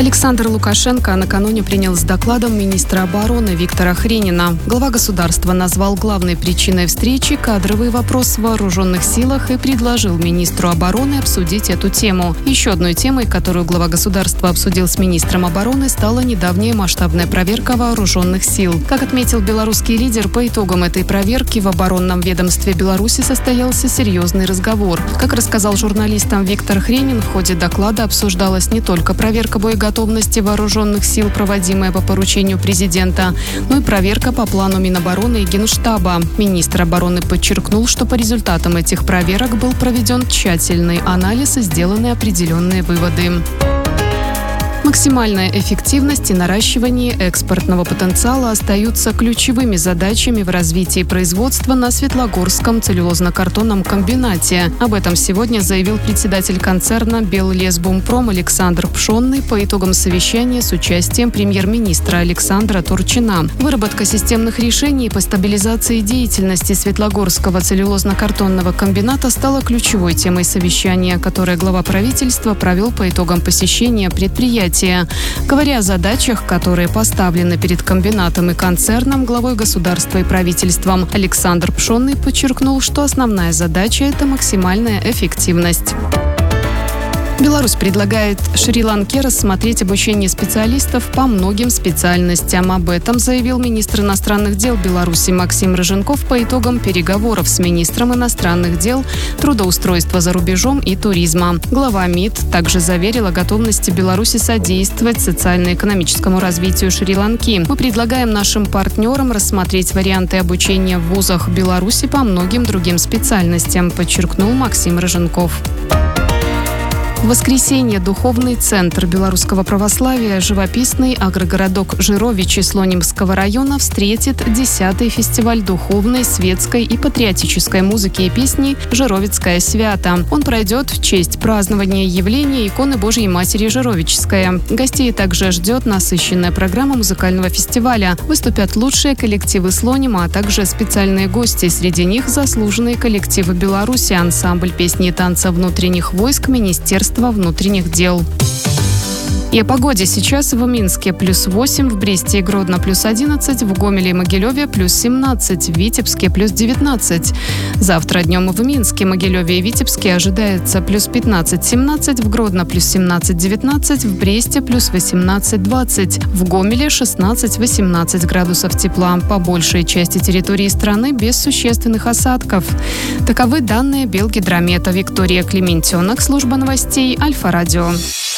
Александр Лукашенко накануне принял с докладом министра обороны Виктора Хренина. Глава государства назвал главной причиной встречи кадровый вопрос в вооруженных силах и предложил министру обороны обсудить эту тему. Еще одной темой, которую глава государства обсудил с министром обороны, стала недавняя масштабная проверка вооруженных сил. Как отметил белорусский лидер, по итогам этой проверки в оборонном ведомстве Беларуси состоялся серьезный разговор. Как рассказал журналистам Виктор Хренин, в ходе доклада обсуждалась не только проверка боеготовности вооруженных сил, проводимая по поручению президента, но и проверка по плану Минобороны и Генштаба. Министр обороны подчеркнул, что по результатам этих проверок был проведен тщательный анализ и сделаны определенные выводы. Максимальная эффективность и наращивание экспортного потенциала остаются ключевыми задачами в развитии производства на Светлогорском целлюлозно-картонном комбинате. Об этом сегодня заявил председатель концерна «Беллесбумпром» Александр Пшонный по итогам совещания с участием премьер-министра Александра Турчина. Выработка системных решений по стабилизации деятельности Светлогорского целлюлозно-картонного комбината стала ключевой темой совещания, которое глава правительства провел по итогам посещения предприятия. Говоря о задачах, которые поставлены перед комбинатом и концерном, главой государства и правительством, Александр Пшонный подчеркнул, что основная задача – это максимальная эффективность. Беларусь предлагает Шри-Ланке рассмотреть обучение специалистов по многим специальностям. Об этом заявил министр иностранных дел Беларуси Максим Рыженков по итогам переговоров с министром иностранных дел, трудоустройства за рубежом и туризма. Глава МИД также заверил о готовности Беларуси содействовать социально-экономическому развитию Шри-Ланки. Мы предлагаем нашим партнерам рассмотреть варианты обучения в вузах Беларуси по многим другим специальностям, подчеркнул Максим Рыженков. В воскресенье духовный центр белорусского православия, живописный агрогородок Жировичи Слонимского района встретит 10-й фестиваль духовной, светской и патриотической музыки и песни «Жировицкое свято». Он пройдет в честь празднования явления иконы Божьей Матери Жировическая. Гостей также ждет насыщенная программа музыкального фестиваля. Выступят лучшие коллективы Слонима, а также специальные гости. Среди них заслуженные коллективы Беларуси, ансамбль песни и танца внутренних войск, Министерства внутренних дел. И о погоде. Сейчас в Минске +8, в Бресте и Гродно +11, в Гомеле и Могилеве +17, в Витебске +19. Завтра днем в Минске, Могилеве и Витебске ожидается +15-17, в Гродно +17-19, в Бресте +18-20, в Гомеле 16-18 градусов тепла. По большей части территории страны без существенных осадков. Таковы данные Белгидромета. Виктория Клементьонок, служба новостей Альфа-Радио.